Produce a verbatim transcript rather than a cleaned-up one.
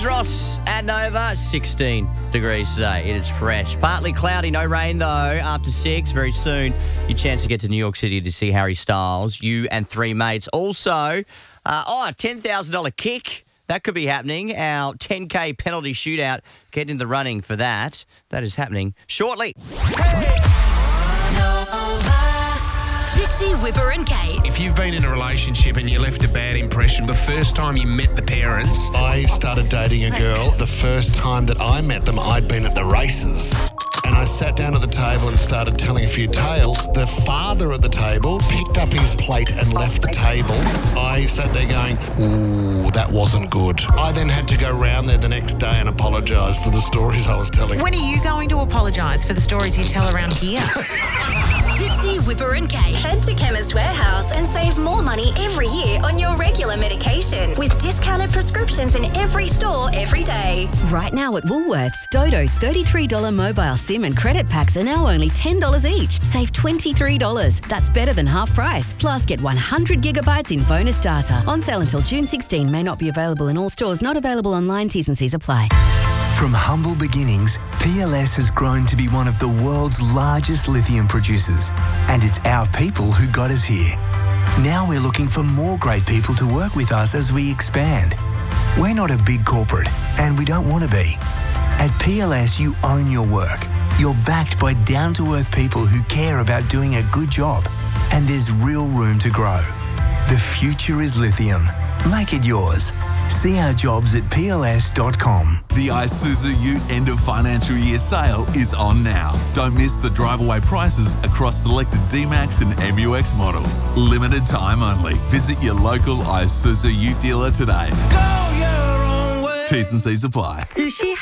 Ross and Nova, sixteen degrees today. It is fresh. Partly cloudy, no rain though. After six, very soon, your chance to get to New York City to see Harry Styles, you and three mates. Also, uh, oh, a ten thousand dollars kick. That could be happening. Our ten K penalty shootout. Get in the running for that. That is happening shortly. Fitzy, Whipper and Kate. If you've been in a relationship and you left a bad impression the first time you met the parents. I started dating a girl. The first time that I met them, I'd been at the races. And I sat down at the table and started telling a few tales. The father at the table picked up his plate and left the table. I sat there going, ooh, that wasn't good. I then had to go round there the next day and apologise for the stories I was telling. When are you going to apologise for the stories you tell around here? Fitzy, Whipper and Kate. Head to Chemist Warehouse and save more money every year on your regular medication with discounted prescriptions in every store every day. Right now at Woolworths, Dodo thirty-three dollars mobile SIM and credit packs are now only ten dollars each. Save twenty-three dollars. That's better than half price. Plus, get one hundred gigabytes in bonus data. On sale until June sixteenth. May not be available in all stores. Not available online. T's and C's apply. From humble beginnings, P L S has grown to be one of the world's largest lithium producers. And it's our people who got us here. Now we're looking for more great people to work with us as we expand. We're not a big corporate, and we don't want to be. At P L S, you own your work. You're backed by down-to-earth people who care about doing a good job. And there's real room to grow. The future is lithium. Make it yours. See our jobs at P L S dot com. The Isuzu Ute end of financial year sale is on now. Don't miss the drive-away prices across selected D-Max and M U X models. Limited time only. Visit your local Isuzu Ute dealer today. Go your own way. T's and C's apply. Sushi